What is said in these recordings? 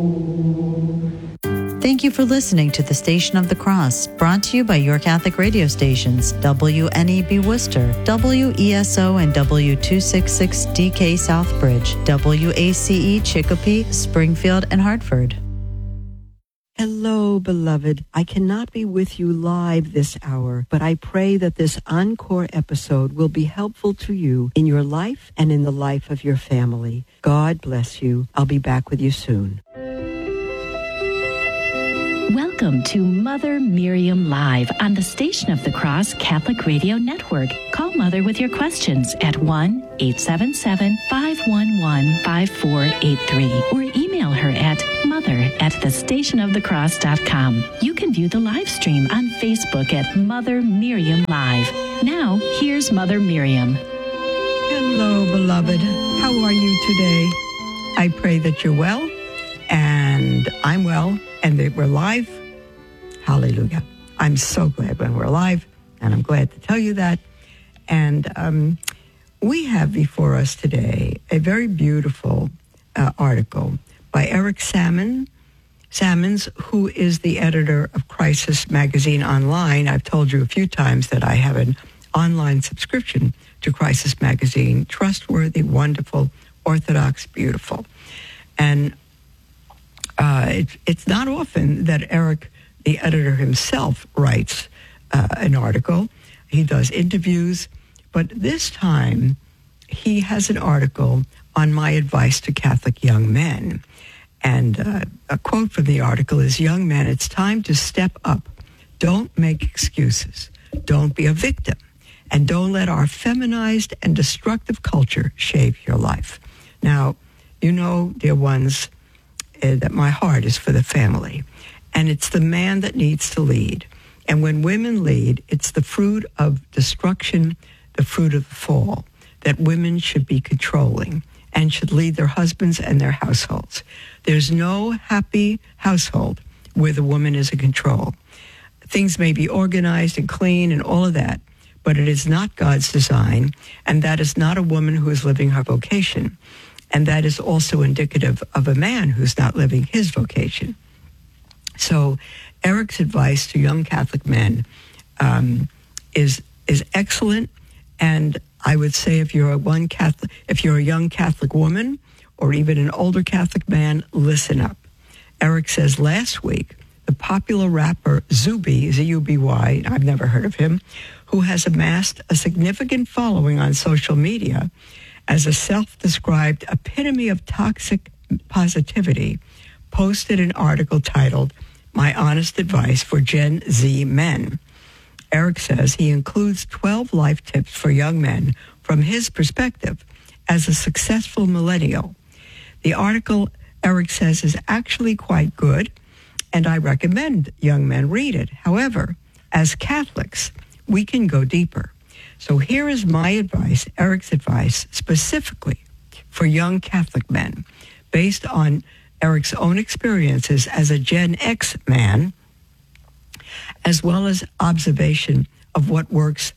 Thank you for listening to the Station of the Cross, brought to you by your Catholic radio stations, WNEB Worcester, WESO and W266DK Southbridge, WACE Chicopee, Springfield, and Hartford. Hello, beloved. I cannot be with you live this hour, but I pray that this encore episode will be helpful to you in your life and in the life of your family. God bless you. I'll be back with you soon. Welcome to Mother Miriam Live on the Station of the Cross Catholic Radio Network. Call Mother with your questions at 1-877-511-5483 or email her at mother@thestationofthecross.com. You can view the live stream on Facebook at Mother Miriam Live. Now, here's Mother Miriam. Hello, beloved. How are you today? I pray that you're well, and I'm well, and that we're live. Hallelujah. I'm so glad when we're live, and I'm glad to tell you that. And we have before us today a very beautiful article by Eric Sammons, who is the editor of Crisis Magazine Online. I've told you a few times that I have an online subscription to Crisis Magazine. Trustworthy, wonderful, orthodox, beautiful. And it's not often that Eric, the editor himself, writes an article. He does interviews. But this time, he has an article on my advice to Catholic young men. And a quote from the article is, "Young men, it's time to step up. Don't make excuses. Don't be a victim. And don't let our feminized and destructive culture shape your life." Now, you know, dear ones, that my heart is for the family. And it's the man that needs to lead. And when women lead, it's the fruit of destruction, the fruit of the fall, that women should be controlling and should lead their husbands and their households. There's no happy household where the woman is in control. Things may be organized and clean and all of that, but it is not God's design, and that is not a woman who is living her vocation. And that is also indicative of a man who's not living his vocation. So Eric's advice to young Catholic men is excellent. And I would say if you're a young Catholic woman or even an older Catholic man, listen up. Eric says last week, the popular rapper Zuby, Z-U-B-Y, I've never heard of him, who has amassed a significant following on social media as a self-described epitome of toxic positivity, posted an article titled, "My Honest Advice for Gen Z Men." Eric says he includes 12 life tips for young men from his perspective as a successful millennial. The article, Eric says, is actually quite good, and I recommend young men read it. However, as Catholics, we can go deeper. So here is my advice, Eric's advice, specifically for young Catholic men, based on Eric's own experiences as a Gen X man, as well as observation of what works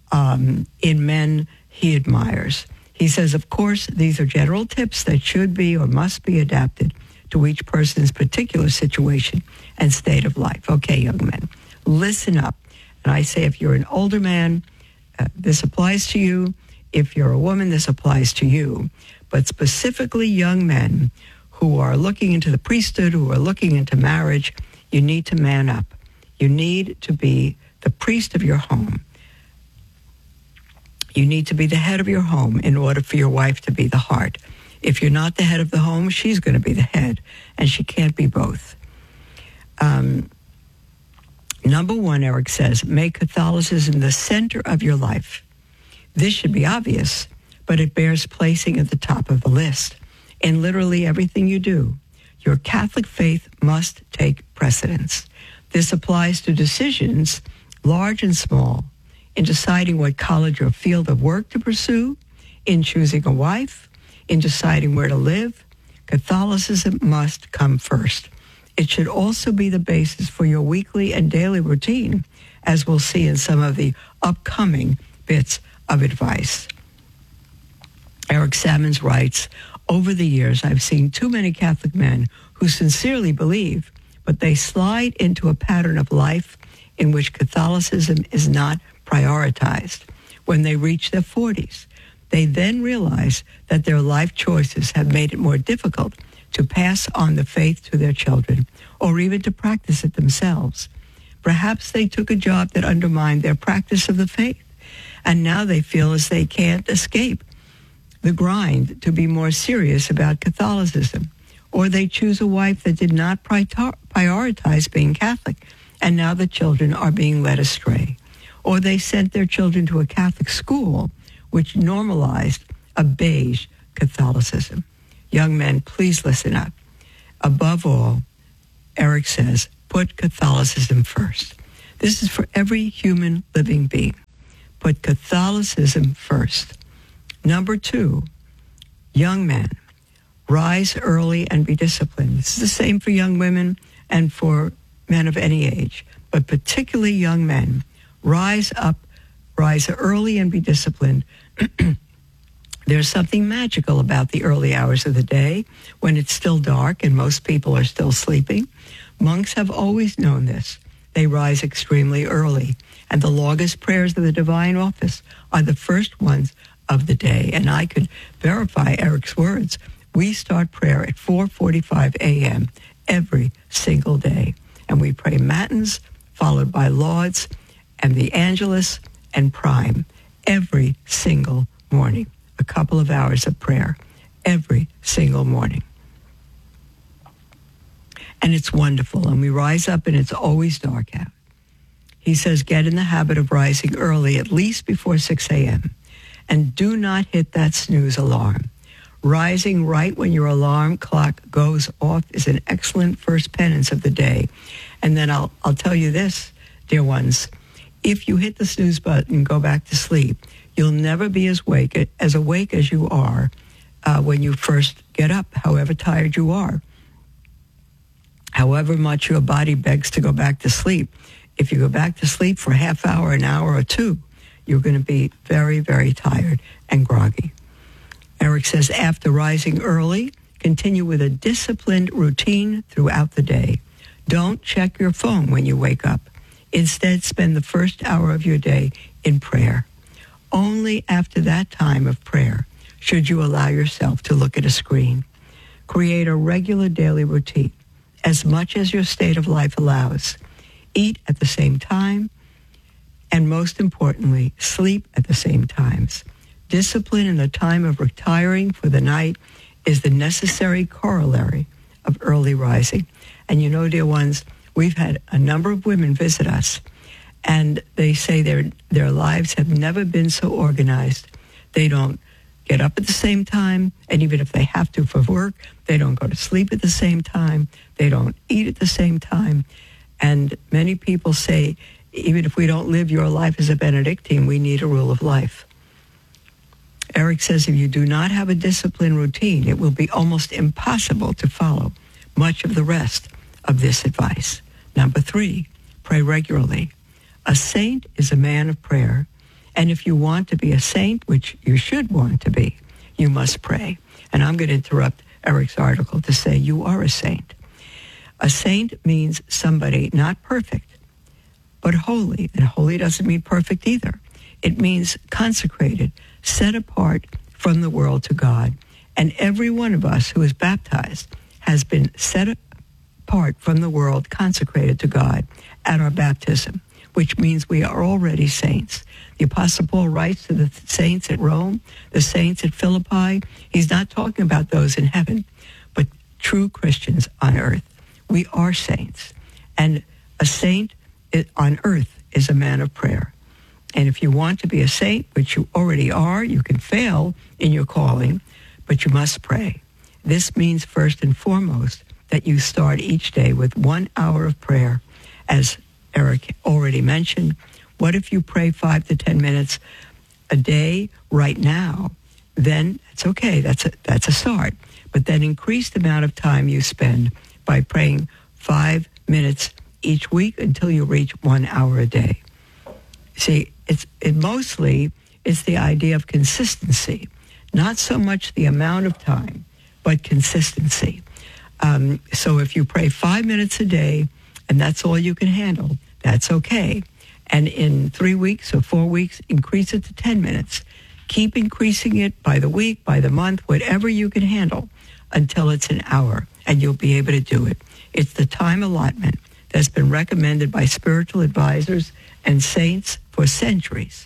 in men he admires. He says, of course, these are general tips that should be or must be adapted to each person's particular situation and state of life. Okay, young men, listen up. And I say, if you're an older man, this applies to you. If you're a woman, this applies to you. But specifically young men who are looking into the priesthood, who are looking into marriage, you need to man up. You need to be the priest of your home. You need to be the head of your home in order for your wife to be the heart. If you're not the head of the home, she's going to be the head, and she can't be both. Number one, Eric says, make Catholicism the center of your life. This should be obvious, but it bears placing at the top of the list. In literally everything you do, your Catholic faith must take precedence. This applies to decisions, large and small, in deciding what college or field of work to pursue, in choosing a wife, in deciding where to live. Catholicism must come first. It should also be the basis for your weekly and daily routine, as we'll see in some of the upcoming bits of advice. Eric Sammons writes, over the years, I've seen too many Catholic men who sincerely believe, but they slide into a pattern of life in which Catholicism is not prioritized. When they reach their 40s, they then realize that their life choices have made it more difficult to pass on the faith to their children or even to practice it themselves. Perhaps they took a job that undermined their practice of the faith, and now they feel as they can't escape the grind to be more serious about Catholicism. Or they choose a wife that did not prioritize being Catholic, and now the children are being led astray. Or they sent their children to a Catholic school which normalized a beige Catholicism. Young men, please listen up. Above all, Eric says, put Catholicism first. This is for every human living being. Put Catholicism first. Number 2, young men, rise early and be disciplined. This is the same for young women and for men of any age, but particularly young men. Rise up, rise early and be disciplined. There's something magical about the early hours of the day when it's still dark and most people are still sleeping. Monks have always known this. They rise extremely early, and the longest prayers of the Divine Office are the first ones of the day. And I could verify Eric's words. We start prayer at 4:45 a.m. every single day, and we pray Matins, followed by Lauds, and the Angelus and Prime every single morning. A couple of hours of prayer every single morning. And it's wonderful, and we rise up and it's always dark out. He says, get in the habit of rising early, at least before 6 a.m., and do not hit that snooze alarm. Rising right when your alarm clock goes off is an excellent first penance of the day. And then I'll tell you this, dear ones, if you hit the snooze button and go back to sleep, you'll never be as awake as you are when you first get up, however tired you are. However much your body begs to go back to sleep, if you go back to sleep for a half hour, an hour, or two, you're going to be very, very tired and groggy. Eric says, after rising early, continue with a disciplined routine throughout the day. Don't check your phone when you wake up. Instead, spend the first hour of your day in prayer. Only after that time of prayer should you allow yourself to look at a screen. Create a regular daily routine, as much as your state of life allows. Eat at the same time, and most importantly, sleep at the same times. Discipline in the time of retiring for the night is the necessary corollary of early rising. And you know, dear ones, we've had a number of women visit us, and they say their lives have never been so organized. They don't get up at the same time, and even if they have to for work, they don't go to sleep at the same time. They don't eat at the same time. And many people say, even if we don't live your life as a Benedictine, we need a rule of life. Eric says if you do not have a disciplined routine, it will be almost impossible to follow much of the rest of this advice. Number 3, pray regularly. A saint is a man of prayer, and if you want to be a saint, which you should want to be, you must pray. And I'm going to interrupt Eric's article to say you are a saint. A saint means somebody not perfect, but holy. And holy doesn't mean perfect either. It means consecrated, set apart from the world to God. And every one of us who is baptized has been set apart from the world, consecrated to God at our baptism, which means we are already saints. The Apostle Paul writes to the saints at Rome, the saints at Philippi. He's not talking about those in heaven, but true Christians on earth. We are saints. And a saint on earth is a man of prayer. And if you want to be a saint, which you already are, you can fail in your calling, but you must pray. This means first and foremost that you start each day with 1 hour of prayer. As Eric already mentioned, what if you pray 5 to 10 minutes a day right now? Then it's okay. That's a start. But then increase the amount of time you spend by praying 5 minutes each week until you reach 1 hour a day. See, it's the idea of consistency, not so much the amount of time, but consistency. So if you pray 5 minutes a day and that's all you can handle, that's okay. And in 3 weeks or 4 weeks, increase it to 10 minutes. Keep increasing it by the week, by the month, whatever you can handle until it's an hour, and you'll be able to do it. It's the time allotment that's been recommended by spiritual advisors and saints for centuries.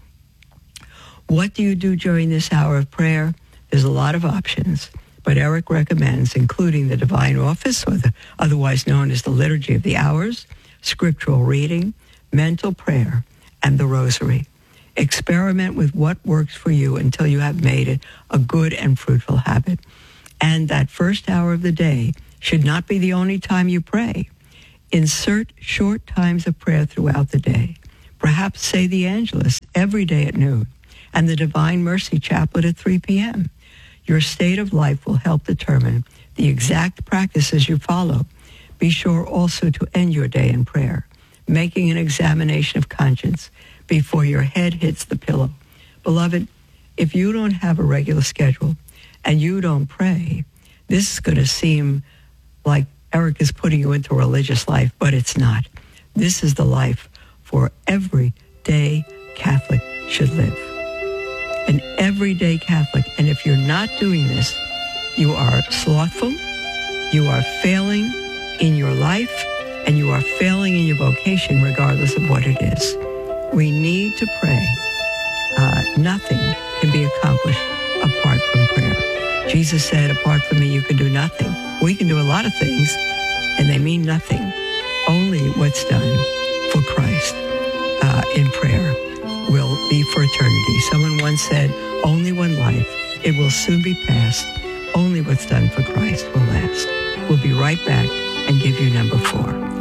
What do you do during this hour of prayer? There's a lot of options, but Eric recommends including the Divine Office, or otherwise known as the Liturgy of the Hours, scriptural reading, mental prayer, and the Rosary. Experiment with what works for you until you have made it a good and fruitful habit. And that first hour of the day should not be the only time you pray. Insert short times of prayer throughout the day. Perhaps say the Angelus every day at noon and the Divine Mercy Chaplet at 3 p.m. Your state of life will help determine the exact practices you follow. Be sure also to end your day in prayer, making an examination of conscience before your head hits the pillow. Beloved, if you don't have a regular schedule and you don't pray, this is going to seem like Eric is putting you into a religious life, but it's not. This is the life for everyday Catholic should live. An everyday Catholic. And if you're not doing this, you are slothful, you are failing in your life, and you are failing in your vocation regardless of what it is. We need to pray. Nothing can be accomplished apart from prayer. Jesus said, apart from me, you can do nothing. We can do a lot of things, and they mean nothing. Only what's done for Christ in prayer will be for eternity. Someone once said, only one life. It will soon be past. Only what's done for Christ will last. We'll be right back and give you number 4.